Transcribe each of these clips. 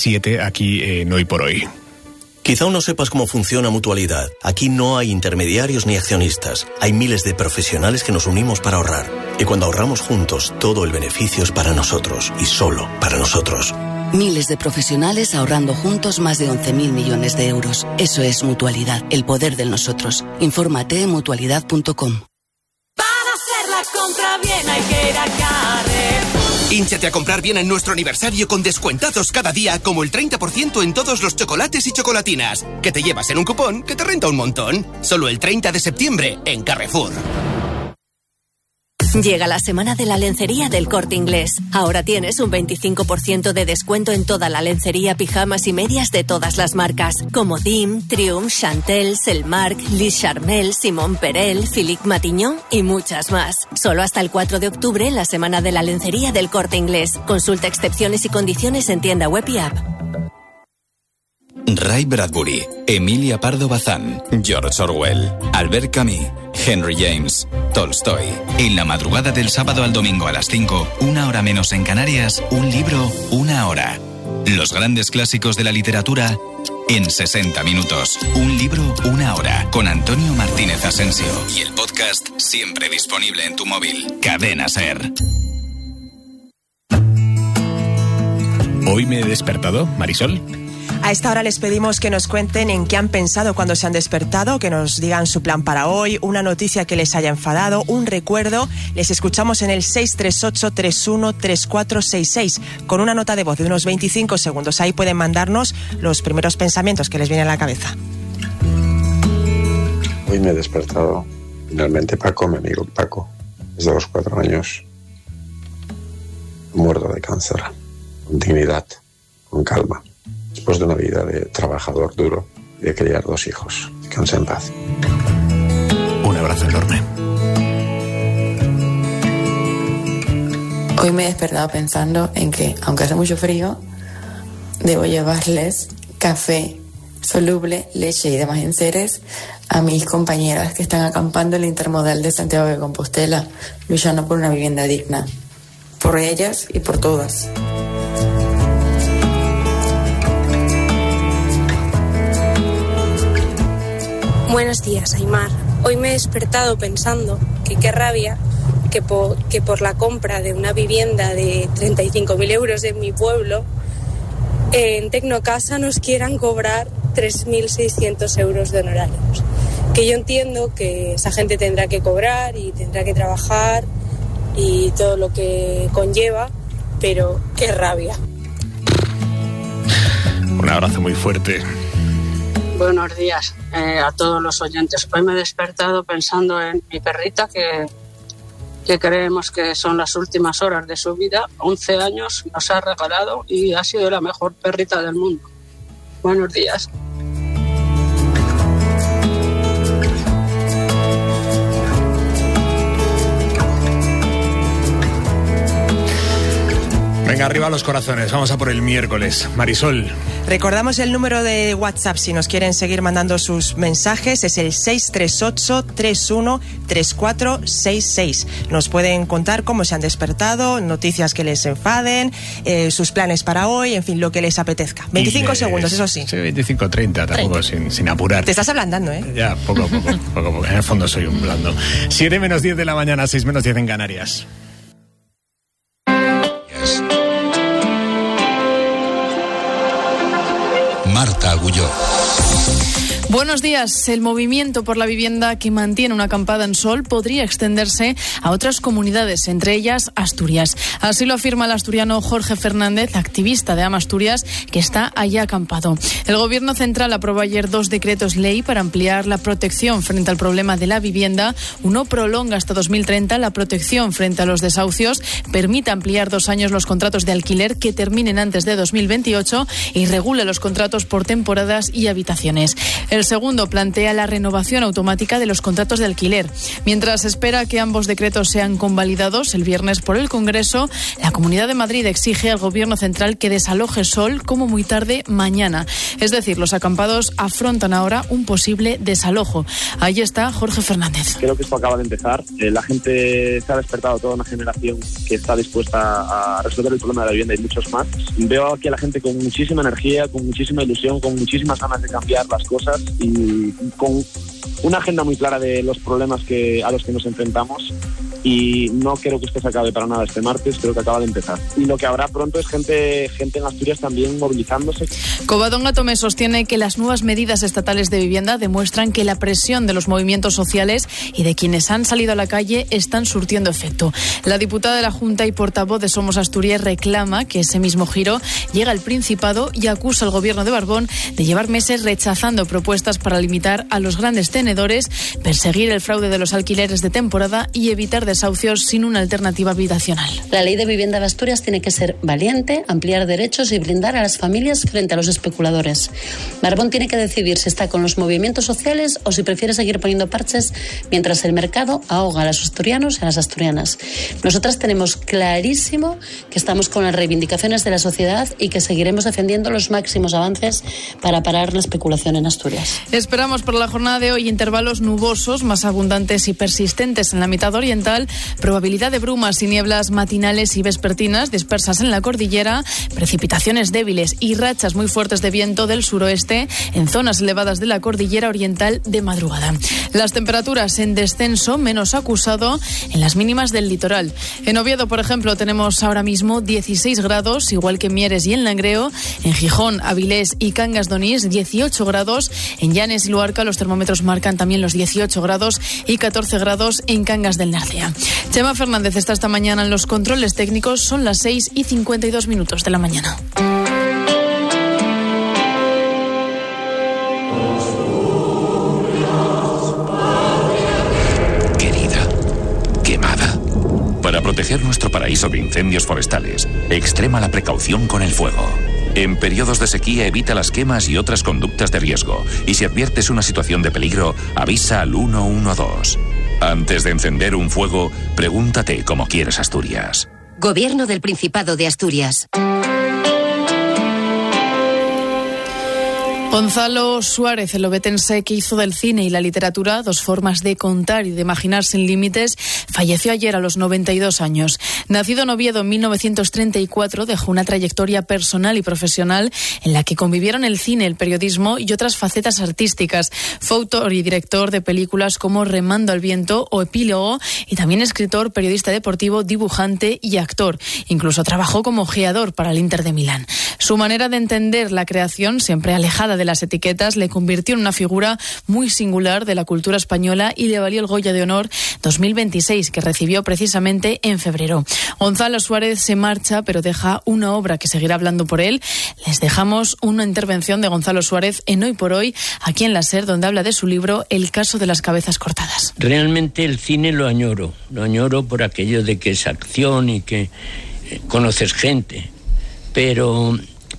7 aquí en Hoy por Hoy. Quizá aún no sepas cómo funciona Mutualidad. Aquí no hay intermediarios ni accionistas. Hay miles de profesionales que nos unimos para ahorrar. Y cuando ahorramos juntos, todo el beneficio es para nosotros y solo para nosotros. Miles de profesionales ahorrando juntos más de 11.000 millones de euros. Eso es Mutualidad, el poder del nosotros. Infórmate en mutualidad.com. Para hacer la compra bien hay que ir a Carrefour. Hínchate a comprar bien en nuestro aniversario con descuentados cada día, como el 30% en todos los chocolates y chocolatinas, que te llevas en un cupón que te renta un montón. Solo el 30 de septiembre en Carrefour. Llega la semana de la lencería del Corte Inglés. Ahora tienes un 25% de descuento en toda la lencería, pijamas y medias de todas las marcas, como Dim, Triumph, Chantel, Selmark, Lis Charmel, Simon Perel, Philippe Matignon y muchas más. Solo hasta el 4 de octubre, la semana de la lencería del Corte Inglés. Consulta excepciones y condiciones en tienda web y app. Ray Bradbury, Emilia Pardo Bazán, George Orwell, Albert Camus, Henry James, Tolstoy. En la madrugada del sábado al domingo a las 5, 1 hora menos en Canarias, un libro, 1 hora. Los grandes clásicos de la literatura en 60 minutos. Un libro, 1 hora. Con Antonio Martínez Asensio. Y el podcast siempre disponible en tu móvil. Cadena SER. Hoy me he despertado, Marisol. A esta hora les pedimos que nos cuenten en qué han pensado cuando se han despertado, que nos digan su plan para hoy, una noticia que les haya enfadado, un recuerdo. Les escuchamos en el 638-313466 con una nota de voz de unos 25 segundos. Ahí pueden mandarnos los primeros pensamientos que les vienen a la cabeza. Hoy me he despertado. Finalmente Paco, mi amigo Paco, desde los 4 años, muerto de cáncer, con dignidad, con calma. Después de una vida de trabajador duro y de criar 2 hijos. Descansa en paz. Un abrazo enorme. Hoy me he despertado pensando en que, aunque hace mucho frío, debo llevarles café soluble, leche y demás enseres a mis compañeras que están acampando en el Intermodal de Santiago de Compostela, luchando por una vivienda digna. Por ellas y por todas. Buenos días, Aymar. Hoy me he despertado pensando que qué rabia que por la compra de una vivienda de 35.000 euros en mi pueblo, en Tecnocasa nos quieran cobrar 3.600 euros de honorarios. Que yo entiendo que esa gente tendrá que cobrar y tendrá que trabajar y todo lo que conlleva, pero qué rabia. Un abrazo muy fuerte. Buenos días a todos los oyentes. Hoy me he despertado pensando en mi perrita que creemos que son las últimas horas de su vida. 11 años nos ha regalado y ha sido la mejor perrita del mundo. Buenos días. Venga, arriba los corazones, vamos a por el miércoles. Marisol. Recordamos el número de WhatsApp si nos quieren seguir mandando sus mensajes, es el 638-313466. Nos pueden contar cómo se han despertado, noticias que les enfaden, sus planes para hoy, en fin, lo que les apetezca. 25 segundos, eso sí. Sí, 25-30, tampoco sin apurar. Te estás ablandando, ¿eh? Ya, poco a poco. En el fondo soy un blando. 7 menos 10 de la mañana, 6 menos 10 en Canarias. Marta Agulló. Buenos días. El movimiento por la vivienda que mantiene una acampada en Sol podría extenderse a otras comunidades, entre ellas Asturias. Así lo afirma el asturiano Jorge Fernández, activista de Amasturias, que está allá acampado. El Gobierno central aprobó ayer 2 decretos ley para ampliar la protección frente al problema de la vivienda. Uno prolonga hasta 2030 la protección frente a los desahucios, permite ampliar 2 años los contratos de alquiler que terminen antes de 2028 y regula los contratos por temporadas y habitaciones. El el segundo plantea la renovación automática de los contratos de alquiler. Mientras espera que ambos decretos sean convalidados el viernes por el Congreso, la Comunidad de Madrid exige al Gobierno central que desaloje Sol como muy tarde mañana. Es decir, los acampados afrontan ahora un posible desalojo. Ahí está Jorge Fernández. Creo que esto acaba de empezar. La gente se ha despertado, toda una generación que está dispuesta a resolver el problema de la vivienda y muchos más. Veo aquí a la gente con muchísima energía, con muchísima ilusión, con muchísimas ganas de cambiar las cosas y con una agenda muy clara de los problemas a los que nos enfrentamos. Y no creo que esto se acabe para nada este martes, creo que acaba de empezar. Y lo que habrá pronto es gente en Asturias también movilizándose. Covadonga Tomé sostiene que las nuevas medidas estatales de vivienda demuestran que la presión de los movimientos sociales y de quienes han salido a la calle están surtiendo efecto. La diputada de la Junta y portavoz de Somos Asturias reclama que ese mismo giro llega al Principado y acusa al Gobierno de Barbón de llevar meses rechazando propuestas para limitar a los grandes tenedores, perseguir el fraude de los alquileres de temporada y evitar desahucios sin una alternativa habitacional. La ley de vivienda de Asturias tiene que ser valiente, ampliar derechos y blindar a las familias frente a los especuladores. Barbón tiene que decidir si está con los movimientos sociales o si prefiere seguir poniendo parches mientras el mercado ahoga a los asturianos y a las asturianas. Nosotras tenemos clarísimo que estamos con las reivindicaciones de la sociedad y que seguiremos defendiendo los máximos avances para parar la especulación en Asturias. Esperamos por la jornada de hoy intervalos nubosos, más abundantes y persistentes en la mitad oriental, probabilidad de brumas y nieblas matinales y vespertinas dispersas en la cordillera, precipitaciones débiles y rachas muy fuertes de viento del suroeste en zonas elevadas de la cordillera oriental de madrugada. Las temperaturas en descenso menos acusado en las mínimas del litoral. En Oviedo, por ejemplo, tenemos ahora mismo 16 grados, igual que en Mieres y en Langreo. En Gijón, Avilés y Cangas de Onís, 18 grados. En Llanes y Luarca los termómetros marcan también los 18 grados y 14 grados en Cangas del Narcea. Chema Fernández está esta mañana en los controles técnicos. Son las 6:52 de la mañana. Querida, quemada. Para proteger nuestro paraíso de incendios forestales, extrema la precaución con el fuego. En periodos de sequía evita las quemas y otras conductas de riesgo. Y si adviertes una situación de peligro, avisa al 112. Antes de encender un fuego, pregúntate cómo quieres Asturias. Gobierno del Principado de Asturias. Gonzalo Suárez, el obetense que hizo del cine y la literatura dos formas de contar y de imaginar sin límites, falleció ayer a los 92 años. Nacido en Oviedo en 1934, dejó una trayectoria personal y profesional en la que convivieron el cine, el periodismo y otras facetas artísticas. Fue autor y director de películas como Remando al viento o Epílogo y también escritor, periodista deportivo, dibujante y actor. Incluso trabajó como ojeador para el Inter de Milán. Su manera de entender la creación, siempre alejada de las etiquetas, le convirtió en una figura muy singular de la cultura española y le valió el Goya de Honor 2026, que recibió precisamente en febrero. Gonzalo Suárez se marcha, pero deja una obra que seguirá hablando por él. Les dejamos una intervención de Gonzalo Suárez en Hoy por Hoy, aquí en la SER, donde habla de su libro El caso de las cabezas cortadas. Realmente el cine lo añoro por aquello de que es acción y que conoces gente, pero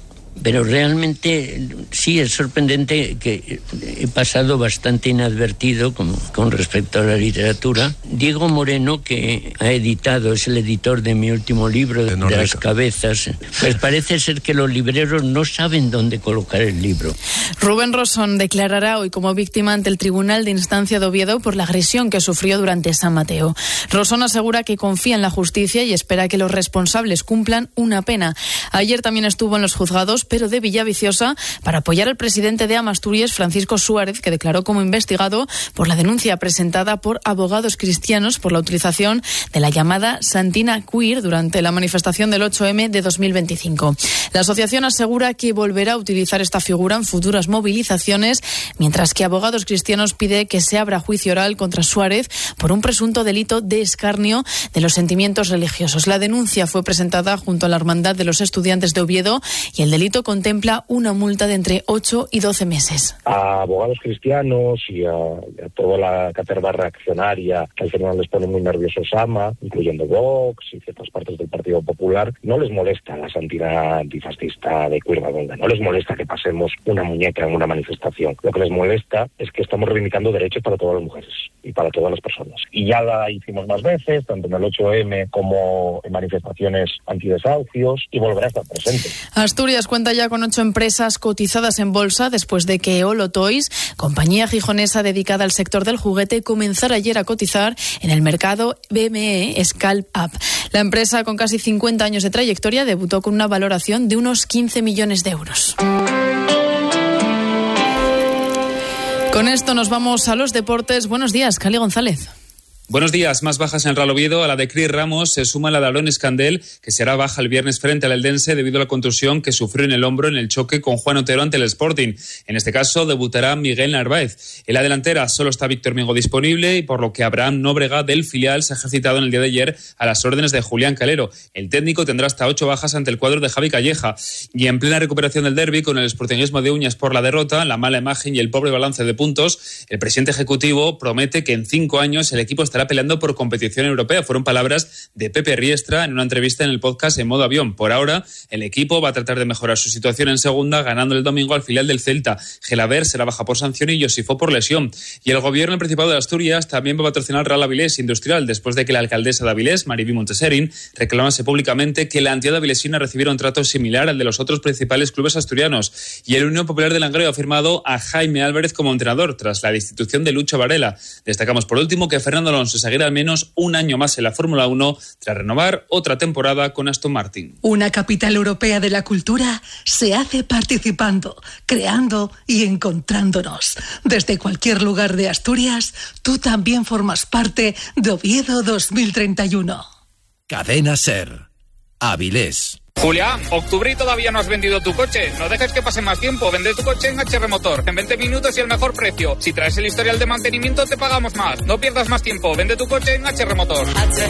realmente sí es sorprendente que he pasado bastante inadvertido con respecto a la literatura. Diego Moreno, que ha editado, es el editor de mi último libro, de las cabezas, pues parece ser que los libreros no saben dónde colocar el libro. Rubén Rosón declarará hoy como víctima ante el Tribunal de Instancia de Oviedo por la agresión que sufrió durante San Mateo. Rosón asegura que confía en la justicia y espera que los responsables cumplan una pena. Ayer también estuvo en los juzgados, pero de Villaviciosa, para apoyar al presidente de Amasturias, Francisco Suárez, que declaró como investigado por la denuncia presentada por abogados cristianos por la utilización de la llamada Santina Queer durante la manifestación del 8M de 2025. La asociación asegura que volverá a utilizar esta figura en futuras movilizaciones, mientras que abogados cristianos pide que se abra juicio oral contra Suárez por un presunto delito de escarnio de los sentimientos religiosos. La denuncia fue presentada junto a la Hermandad de los Estudiantes de Oviedo y el delito Ayuntamiento contempla una multa de entre 8 y 12 meses. A abogados cristianos y a toda la caterva reaccionaria que al final les pone muy nerviosos AMA, incluyendo Vox y ciertas partes del Partido Popular, no les molesta la santidad antifascista de Cuervadonga, no les molesta que pasemos una muñeca en una manifestación. Lo que les molesta es que estamos reivindicando derechos para todas las mujeres y para todas las personas. Y ya la hicimos más veces, tanto en el 8M como en manifestaciones antidesahucios, y volverá a estar presente. Asturias cuenta ya con 8 empresas cotizadas en bolsa después de que Olo Toys, compañía gijonesa dedicada al sector del juguete, comenzara ayer a cotizar en el mercado BME Scalp Up. La empresa, con casi 50 años de trayectoria, debutó con una valoración de unos 15 millones de euros. Con esto nos vamos a los deportes. Buenos días, Cali González. Buenos días. Más bajas en el Real Oviedo. A la de Cris Ramos se suma la de Alon Escandel, que será baja el viernes frente al Eldense debido a la contusión que sufrió en el hombro en el choque con Juan Otero ante el Sporting. En este caso debutará Miguel Narváez. En la delantera solo está Víctor Mingo disponible, y por lo que Abraham Nóbrega del filial se ha ejercitado en el día de ayer a las órdenes de Julián Calero. El técnico tendrá hasta 8 bajas ante el cuadro de Javi Calleja. Y en plena recuperación del derbi, con el sportinguismo de uñas por la derrota, la mala imagen y el pobre balance de puntos, el presidente ejecutivo promete que en 5 años el equipo estará peleando por competición europea. Fueron palabras de Pepe Riestra en una entrevista en el podcast En Modo Avión. Por ahora, el equipo va a tratar de mejorar su situación en segunda, ganando el domingo al filial del Celta. Gelaber será baja por sanción y Josifó por lesión. Y el gobierno del Principado de Asturias también va a patrocinar Real Avilés Industrial, después de que la alcaldesa de Avilés, Maribí Monteserín, reclamase públicamente que la entidad avilesina recibiera un trato similar al de los otros principales clubes asturianos. Y el Unión Popular de Langreo ha firmado a Jaime Álvarez como entrenador, tras la destitución de Lucho Varela. Destacamos por último que Fernando Alonso seguirá al menos un año más en la Fórmula 1 tras renovar otra temporada con Aston Martin. Una capital europea de la cultura se hace participando, creando y encontrándonos. Desde cualquier lugar de Asturias, tú también formas parte de Oviedo 2031. Cadena SER. Avilés. Julián, octubre y todavía no has vendido tu coche. No dejes que pase más tiempo. Vende tu coche en HR Motor. En 20 minutos y el mejor precio. Si traes el historial de mantenimiento, te pagamos más. No pierdas más tiempo. Vende tu coche en HR Motor.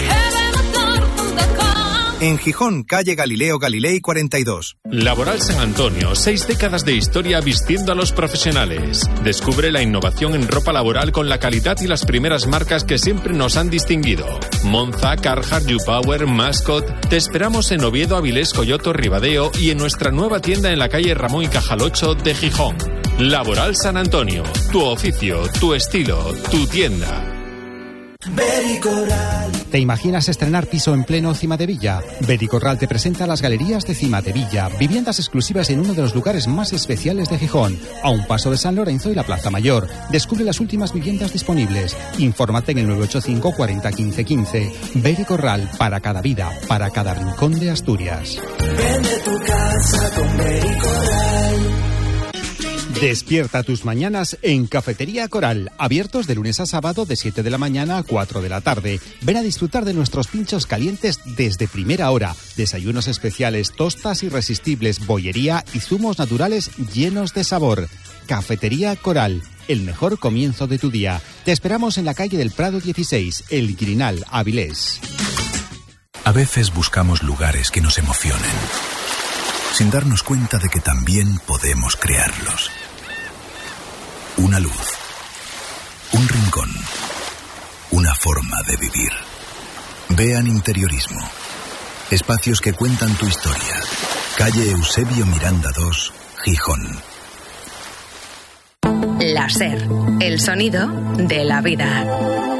En Gijón, calle Galileo Galilei 42. Laboral San Antonio, 6 décadas de historia vistiendo a los profesionales. Descubre la innovación en ropa laboral con la calidad y las primeras marcas que siempre nos han distinguido. Monza, Carhartt, YouPower, Mascot. Te esperamos en Oviedo, Avilés, Coyoto, Ribadeo y en nuestra nueva tienda en la calle Ramón y Cajal 8 de Gijón. Laboral San Antonio, tu oficio, tu estilo, tu tienda. Vericorral. ¿Te imaginas estrenar piso en pleno Cimadevilla? Vericorral te presenta las galerías de Cimadevilla, viviendas exclusivas en uno de los lugares más especiales de Gijón, a un paso de San Lorenzo y la Plaza Mayor. Descubre las últimas viviendas disponibles. Infórmate en el 985 40 15 15. Vericorral, para cada vida, para cada rincón de Asturias. Vende tu casa con Vericorral. Despierta tus mañanas en Cafetería Coral, abiertos de lunes a sábado de 7 de la mañana a 4 de la tarde. Ven a disfrutar de nuestros pinchos calientes desde primera hora, desayunos especiales, tostas irresistibles, bollería y zumos naturales llenos de sabor. Cafetería Coral, el mejor comienzo de tu día. Te esperamos en la calle del Prado 16, El Quirinal, Avilés. A veces buscamos lugares que nos emocionen, sin darnos cuenta de que también podemos crearlos. Una luz, un rincón, una forma de vivir. Vean Interiorismo. Espacios que cuentan tu historia. Calle Eusebio Miranda 2, Gijón. La SER, el sonido de la vida.